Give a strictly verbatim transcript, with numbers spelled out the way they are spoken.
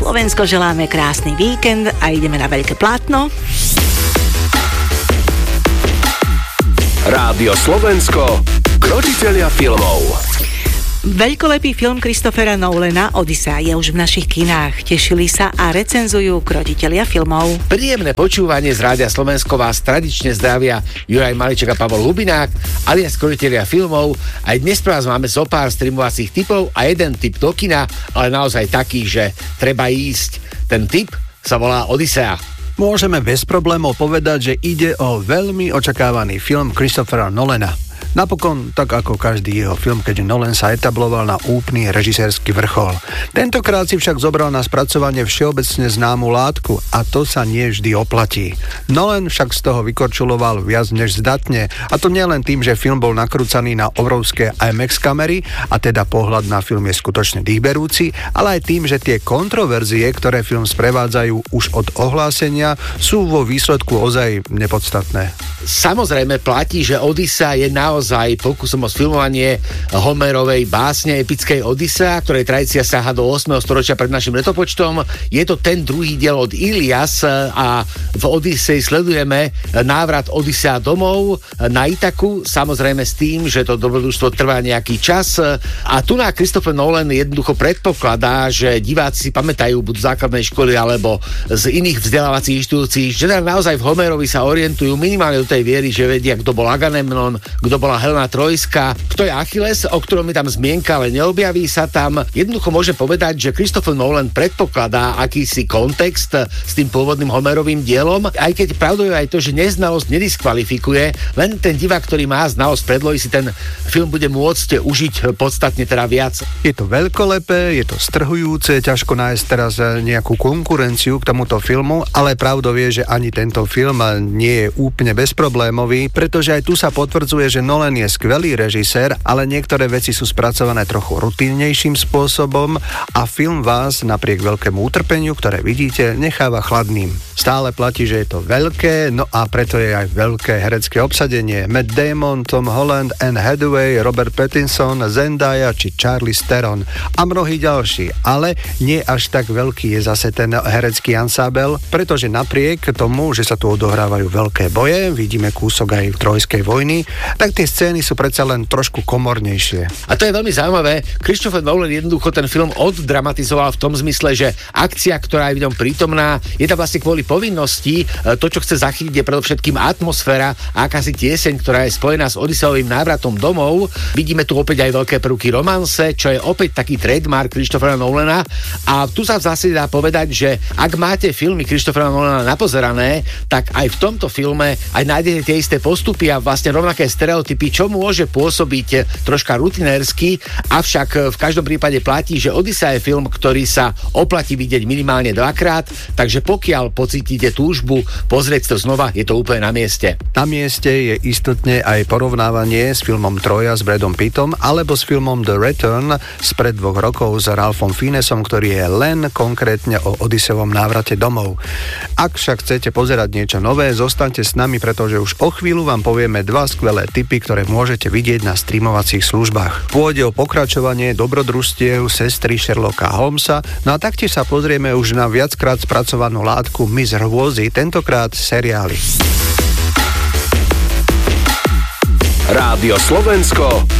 Slovensko, želáme krásny víkend a ideme na veľké plátno. Rádio Slovensko, krotitelia filmov. Veľkolepý film Christophera Nolana Odyssea je už v našich kinách. Tešili sa a recenzujú krotitelia filmov. Príjemné počúvanie z Rádia Slovensko vás tradične zdravia Juraj Maliček a Pavol Hubinák, alias krotitelia filmov. Aj dnes pre vás máme zo pár streamovacích tipov a jeden tip do kina, ale naozaj taký, že treba ísť. Ten tip sa volá Odyssea. Môžeme bez problémov povedať, že ide o veľmi očakávaný film Christophera Nolana. Napokon, tak ako každý jeho film, keďže Nolan sa etabloval na úplný režisérsky vrchol. Tentokrát si však zobral na spracovanie všeobecne známu látku a to sa nie vždy oplatí. Nolan však z toho vykorčuloval viac než zdatne, a to nielen tým, že film bol nakrúcaný na obrovské í em éks kamery a teda pohľad na film je skutočne dýchberúci, ale aj tým, že tie kontroverzie, ktoré film sprevádzajú už od ohlásenia, sú vo výsledku ozaj nepodstatné. Samozrejme platí, že Odyssea je naozaj pokusom o sfilmovanie Homerovej básne epickej Odyssea, ktorej tradícia siaha do ôsmeho storočia pred našim letopočtom. Je to ten druhý diel od Ilias a v Odyssei sledujeme návrat Odyssea domov na Itaku, samozrejme s tým, že to dobrodružstvo trvá nejaký čas. A tu na Christopher Nolan jednoducho predpokladá, že diváci si pamätajú buď z základnej školy alebo z iných vzdelávacích inštitúcií, že naozaj v Homerovi sa orientujú minimálne do tej viery, že vedia, kto bol Agamemnon, kto bola Helena Trojská, kto je Achilles, o ktorom je tam zmienka, ale neobjaví sa tam. Jednoducho môže povedať, že Christopher Nolan predpokladá akýsi kontext s tým pôvodným Homerovým dielom, aj keď pravdou je aj to, že neznalosť nediskvalifikuje, len ten divák, ktorý má znalosť predlohy, si ten film bude môcť užiť podstatne teda viac. Je to veľkolepé, je to strhujúce, ťažko nájsť teraz nejakú konkurenciu k tomuto filmu, ale pravdou je, že ani tento film nie je úplne bezproblémový, pretože aj tu sa potvrdzuje, že Nolan je skvelý režisér, ale niektoré veci sú spracované trochu rutinnejším spôsobom a film vás napriek veľkému utrpeniu, ktoré vidíte, necháva chladným. Stále platí, že je to veľké, no a preto je aj veľké herecké obsadenie. Matt Damon, Tom Holland, Anne Hathaway, Robert Pattinson, Zendaya či Charlize Theron a mnohí ďalší. Ale nie až tak veľký je zase ten herecký ansábel, pretože napriek tomu, že sa tu odohrávajú veľké boje, vidíme kúsok aj Trojskej vojny, tak tie scény sú predsa len trošku komornejšie. A to je veľmi zaujímavé. Christopher Nolan jednoducho ten film oddramatizoval v tom zmysle, že akcia, ktorá je v ňom prítomná, je tam vlastne kvôli povinnosti. To, čo chce zachytiť, je predovšetkým atmosféra a akási tieseň, ktorá je spojená s Odysseovým návratom domov. Vidíme tu opäť aj veľké prvky romanse, čo je opäť taký trademark Christophera Nolana. A tu sa v zásade dá povedať, že ak máte filmy Christophera Nolana napozerané, tak aj v tomto filme aj nájdete tie isté postupy a vlastne rovnaké stereotypy, čo môže pôsobiť troška rutinérsky, avšak v každom prípade platí, že Odyssea je film, ktorý sa oplatí vidieť minimálne dvakrát, takže pokiaľ pocítite túžbu pozrieť to znova, je to úplne na mieste. Na mieste je istotne aj porovnávanie s filmom Troja s Bradom Pittom alebo s filmom The Return spred dvoch rokov s Ralphom Fiennesom, ktorý je len konkrétne o Odysseovom návrate domov. Ak však chcete pozerať niečo nové, zostaňte s nami, pretože už o chvíľu vám povieme dva skvelé tipy, ktoré môžete vidieť na streamovacích službách. Pôjde o pokračovanie dobrodružstiev sestry Sherlocka Holmesa, no a taktiež sa pozrieme už na viackrát spracovanú látku Miss Hrôzy, tentokrát seriály. Rádio Slovensko,